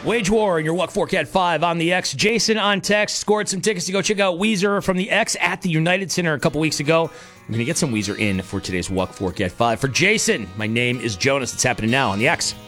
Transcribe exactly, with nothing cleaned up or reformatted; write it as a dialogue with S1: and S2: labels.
S1: Wage War and your Walk Fork at five on the X. Jason on text scored some tickets to go check out Weezer from the X at the United Center a couple weeks ago. I'm going to get some Weezer in for today's Walk Fork at five. For Jason, my name is Jonas. It's happening now on the X.